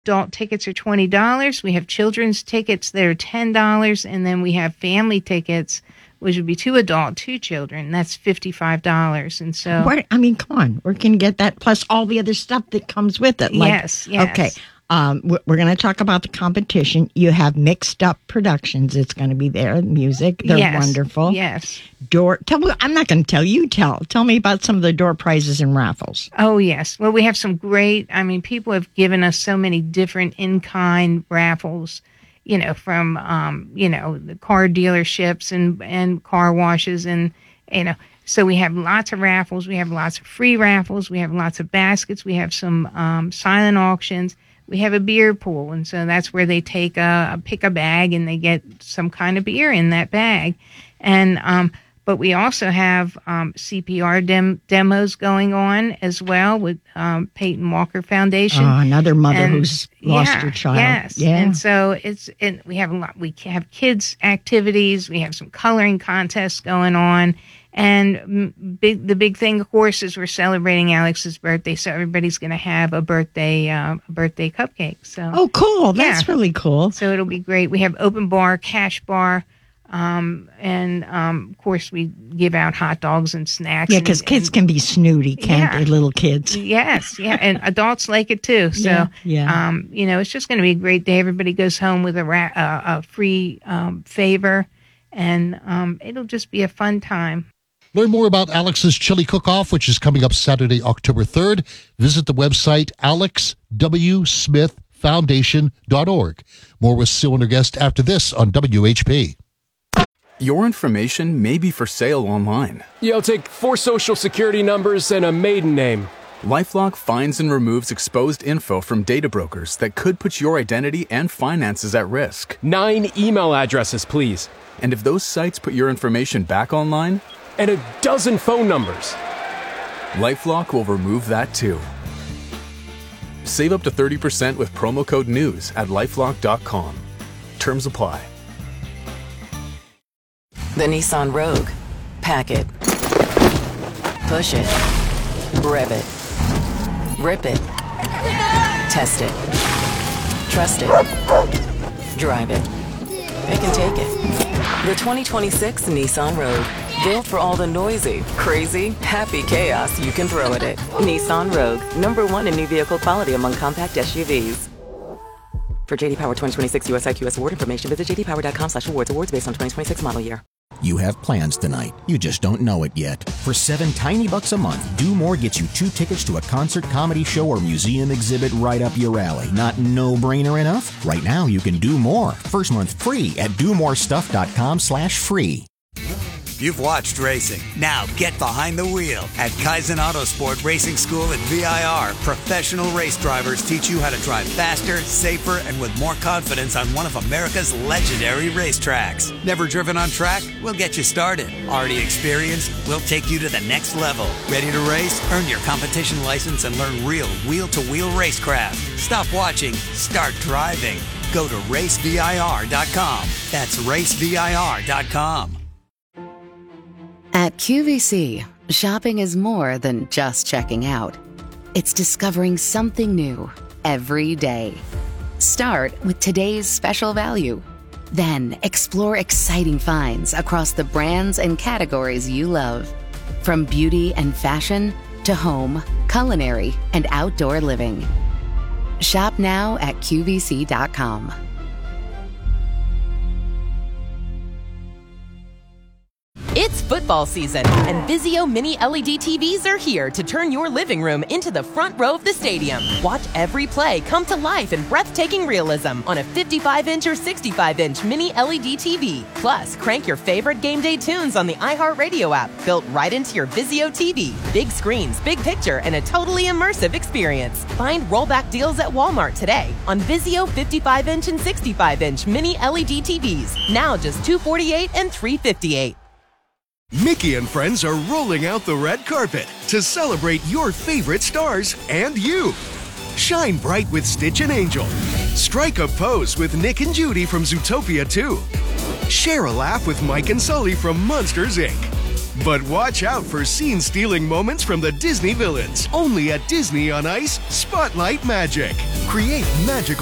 Adult tickets are $20. We have children's tickets that are $10. And then we have family tickets, which would be 2 adult, 2 children. That's $55. And so... come on. Where can you get that? Plus all the other stuff that comes with it. Yes. Okay. We're going to talk about the competition. You have Mixed Up Productions. It's going to be there. Music. They're wonderful. Yes. I'm not going to tell you. Tell me about some of the door prizes and raffles. Oh, yes. Well, we have some great, people have given us so many different in-kind raffles, from, the car dealerships and car washes and, so we have lots of raffles. We have lots of free raffles. We have lots of baskets. We have some silent auctions. We have a beer pool, and so that's where they pick a bag and they get some kind of beer in that bag. And but we also have CPR demos going on as well with Peyton Walker Foundation. Another mother who's lost her child. Yes, yeah. And so we have a lot. We have kids activities. We have some coloring contests going on. And the big thing, of course, is we're celebrating Alex's birthday, so everybody's going to have a birthday cupcake. So, cool! That's really cool. So it'll be great. We have open bar, cash bar, and of course we give out hot dogs and snacks. Yeah, because kids can be snooty, can't they? Little kids. Yes, yeah, and adults like it too. So, it's just going to be a great day. Everybody goes home with a free favor, and it'll just be a fun time. Learn more about Alex's Chili Cook-Off, which is coming up Saturday, October 3rd. Visit the website alexwsmithfoundation.org. More with Sue and her guest after this on WHP. Your information may be for sale online. Yeah, I'll take 4 social security numbers and a maiden name. LifeLock finds and removes exposed info from data brokers that could put your identity and finances at risk. 9 email addresses, please. And if those sites put your information back online... and a dozen phone numbers. LifeLock will remove that too. Save up to 30% with promo code NEWS at LifeLock.com. Terms apply. The Nissan Rogue. Pack it. Push it. Rev it. Rip it. Test it. Trust it. Drive it. It can take it. The 2026 Nissan Rogue. Built for all the noisy, crazy, happy chaos you can throw at it. Nissan Rogue, #1 in new vehicle quality among compact SUVs. For J.D. Power 2026 US IQS award information, visit jdpower.com/awards. Awards based on 2026 model year. You have plans tonight. You just don't know it yet. For $7 tiny bucks a month, Do More gets you 2 tickets to a concert, comedy show, or museum exhibit right up your alley. Not no-brainer enough? Right now, you can do more. First month free at domorestuff.com/free. You've watched racing. Now get behind the wheel. At Kaizen Autosport Racing School at VIR, professional race drivers teach you how to drive faster, safer, and with more confidence on one of America's legendary racetracks. Never driven on track? We'll get you started. Already experienced? We'll take you to the next level. Ready to race? Earn your competition license and learn real wheel-to-wheel racecraft. Stop watching. Start driving. Go to racevir.com. That's racevir.com. At QVC, shopping is more than just checking out. It's discovering something new every day. Start with today's special value. Then explore exciting finds across the brands and categories you love. From beauty and fashion to home, culinary, and outdoor living. Shop now at QVC.com. It's football season, and Vizio Mini LED TVs are here to turn your living room into the front row of the stadium. Watch every play come to life in breathtaking realism on a 55-inch or 65-inch Mini LED TV. Plus, crank your favorite game day tunes on the iHeartRadio app, built right into your Vizio TV. Big screens, big picture, and a totally immersive experience. Find rollback deals at Walmart today on Vizio 55-inch and 65-inch Mini LED TVs. Now just $248 and $358. Mickey and friends are rolling out the red carpet to celebrate your favorite stars and you. Shine bright with Stitch and Angel. Strike a pose with Nick and Judy from Zootopia 2. Share a laugh with Mike and Sully from Monsters, Inc. But watch out for scene-stealing moments from the Disney villains. Only at Disney on Ice Spotlight Magic. Create magical